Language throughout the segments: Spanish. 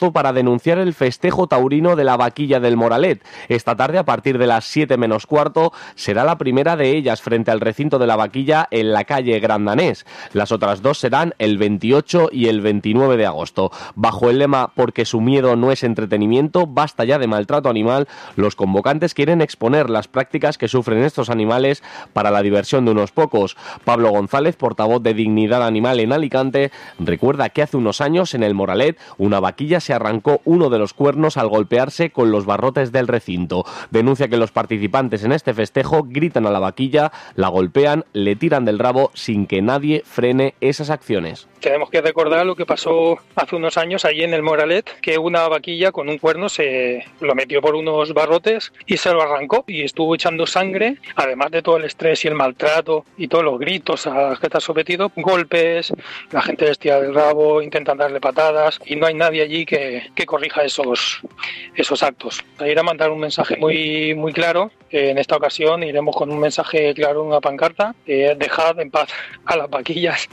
acto para denunciar el festejo taurino de la vaquilla del Moralet. Esta tarde, a partir de las 7 menos cuarto, será la primera de ellas frente al recinto de la vaquilla en la calle Gran Danés. Las otras dos serán el 28 y el 29 de agosto. Bajo el lema "Porque su miedo no es entretenimiento, basta ya de maltrato animal", los convocantes quieren exponer las prácticas que sufren estos animales para la diversión de unos pocos. Pablo González, portavoz de Dignidad Animal en Alicante, recuerda que hace unos años en el Moralet una vaquilla se arrancó uno de los cuernos al golpearse con los barrotes del recinto. Denuncia que los participantes en este festejo gritan a la vaquilla, la golpean, le tiran del rabo sin que nadie frene esas acciones. Tenemos que recordar lo que pasó hace unos años allí en el Moralet, que una vaquilla con un cuerno se lo metió por unos barrotes y se lo arrancó y estuvo echando sangre, además de todo el estrés y el maltrato y todos los gritos a los que está sometido, golpes, la gente le estira del rabo, intentan darle patadas y no hay nadie allí que corrija esos actos. Ir a mandar un mensaje muy claro. En esta ocasión iremos con un mensaje claro, una pancarta: dejad en paz a las vaquillas.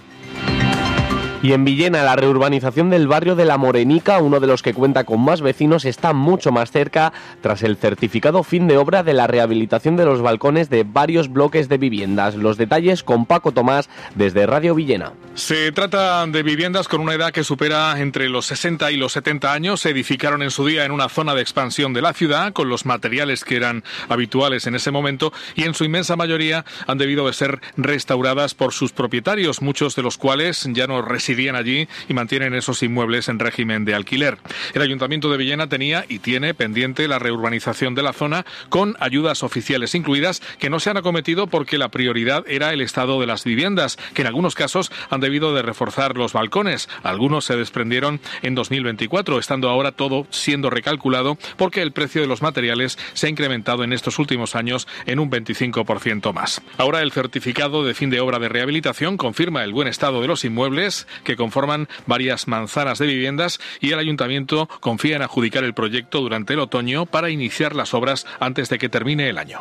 Y en Villena, la reurbanización del barrio de La Morenica, uno de los que cuenta con más vecinos, está mucho más cerca tras el certificado fin de obra de la rehabilitación de los balcones de varios bloques de viviendas. Los detalles con Paco Tomás desde Radio Villena. Se trata de viviendas con una edad que supera entre los 60 y los 70 años. Se edificaron en su día en una zona de expansión de la ciudad con los materiales que eran habituales en ese momento y en su inmensa mayoría han debido de ser restauradas por sus propietarios, muchos de los cuales ya no residían allí y mantienen esos inmuebles en régimen de alquiler. El Ayuntamiento de Villena tenía y tiene pendiente la reurbanización de la zona con ayudas oficiales incluidas que no se han acometido porque la prioridad era el estado de las viviendas, que en algunos casos han debido de reforzar los balcones. Algunos se desprendieron en 2024, estando ahora todo siendo recalculado porque el precio de los materiales se ha incrementado en estos últimos años en un 25% más. Ahora el certificado de fin de obra de rehabilitación confirma el buen estado de los inmuebles que conforman varias manzanas de viviendas y el Ayuntamiento confía en adjudicar el proyecto durante el otoño para iniciar las obras antes de que termine el año.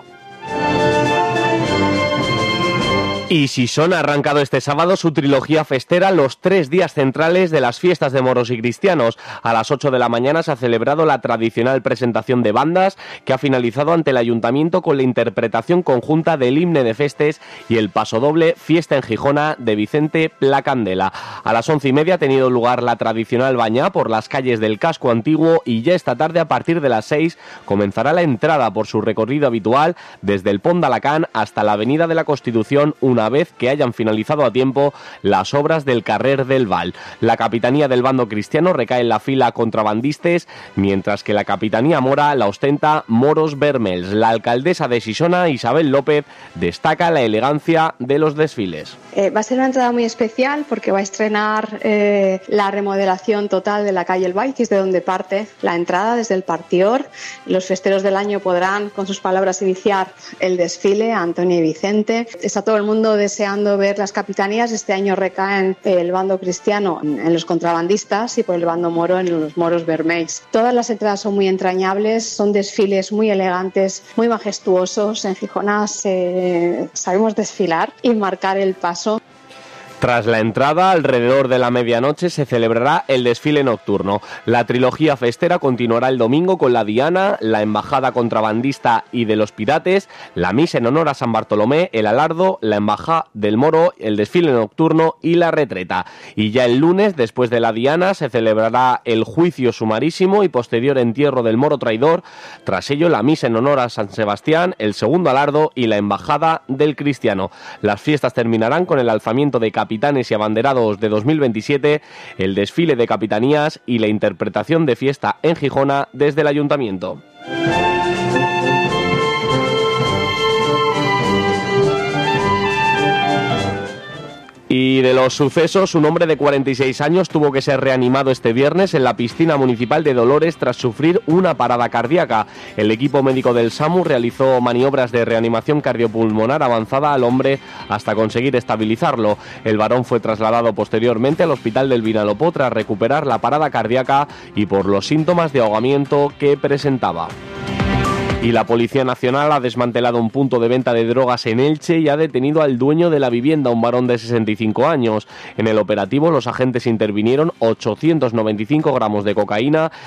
Y Sison ha arrancado este sábado su trilogía festera, los 3 días centrales de las fiestas de moros y cristianos. A las 8 de la mañana se ha celebrado la tradicional presentación de bandas, que ha finalizado ante el Ayuntamiento con la interpretación conjunta del Himne de Festes y el pasodoble Fiesta en Gijona de Vicente Placandela. A las 11:30 ha tenido lugar la tradicional bañá por las calles del casco antiguo y ya esta tarde, a partir de las 6, comenzará la entrada por su recorrido habitual desde el Pont d'Alacant hasta la Avenida de la Constitución, una vez que hayan finalizado a tiempo las obras del Carrer del Val. La capitanía del bando cristiano recae en la fila contrabandistes, mientras que la capitanía mora la ostenta Moros Vermells. La alcaldesa de Sisona, Isabel López, destaca la elegancia de los desfiles. Va a ser una entrada muy especial porque va a estrenar la remodelación total de la calle El Val, que es de donde parte la entrada desde el Partior. Los festeros del año podrán, con sus palabras, iniciar el desfile a Antonio y Vicente. Está todo el mundo deseando ver las capitanías. Este año recaen el bando cristiano en los contrabandistas y por el bando moro en los Moros Vermells. Todas las entradas son muy entrañables, son desfiles muy elegantes, muy majestuosos. En Gijona sabemos desfilar y marcar el paso. Tras la entrada, alrededor de la medianoche, se celebrará el desfile nocturno. La trilogía festera continuará el domingo con la Diana, la Embajada Contrabandista y de los Pirates, la Misa en honor a San Bartolomé, el Alardo, la Embajada del Moro, el desfile nocturno y la retreta. Y ya el lunes, después de la Diana, se celebrará el juicio sumarísimo y posterior entierro del Moro traidor. Tras ello, la Misa en honor a San Sebastián, el segundo Alardo y la Embajada del Cristiano. Las fiestas terminarán con el alzamiento de capitanes y abanderados de 2027, el desfile de capitanías y la interpretación de fiesta en Gijona desde el Ayuntamiento. Y de los sucesos, un hombre de 46 años tuvo que ser reanimado este viernes en la piscina municipal de Dolores tras sufrir una parada cardíaca. El equipo médico del SAMU realizó maniobras de reanimación cardiopulmonar avanzada al hombre hasta conseguir estabilizarlo. El varón fue trasladado posteriormente al hospital del Vinalopó tras recuperar la parada cardíaca y por los síntomas de ahogamiento que presentaba. Y la Policía Nacional ha desmantelado un punto de venta de drogas en Elche y ha detenido al dueño de la vivienda, un varón de 65 años. En el operativo, los agentes intervinieron 895 gramos de cocaína